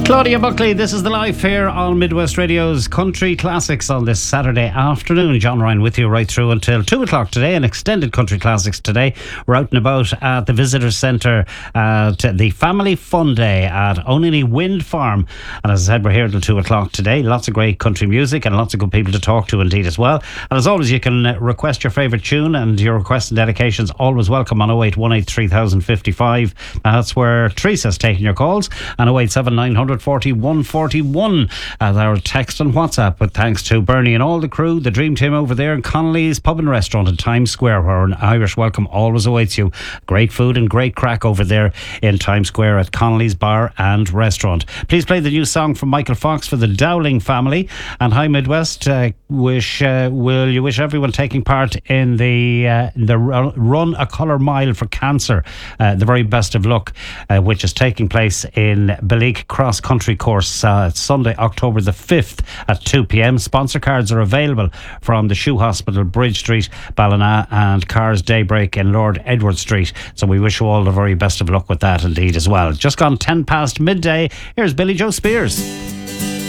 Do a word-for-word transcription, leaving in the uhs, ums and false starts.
Claudia Buckley, this is The Life here on Midwest Radio's Country Classics on this Saturday afternoon. John Ryan with you right through until two o'clock today, an extended Country Classics today. We're out and about at the Visitor Centre at the Family Fun Day at Onini Wind Farm. And as I said, we're here until two o'clock today. Lots of great country music and lots of good people to talk to indeed as well. And as always, you can request your favourite tune, and your requests and dedications always welcome on oh eight one eight three thousand fifty-five. That's where Teresa's taking your calls, and oh eight seven nine hundred forty-one forty-one as our text and WhatsApp. But thanks to Bernie and all the crew, the dream team over there in Connolly's Pub and Restaurant in Times Square, where an Irish welcome always awaits you. Great food and great crack over there in Times Square at Connolly's Bar and Restaurant. Please play the new song from Michael Fox for the Dowling family. And hi Midwest, uh, wish uh, will you wish everyone taking part in the uh, the Run a Colour Mile for Cancer uh, the very best of luck, uh, which is taking place in Beleek Cross Country Course uh, Sunday, October the fifth at two p.m. Sponsor cards are available from the Shoe Hospital, Bridge Street, Ballina, and Cars Daybreak in Lord Edward Street. So we wish you all the very best of luck with that indeed as well. Just gone ten past midday. Here's Billy Joe Spears.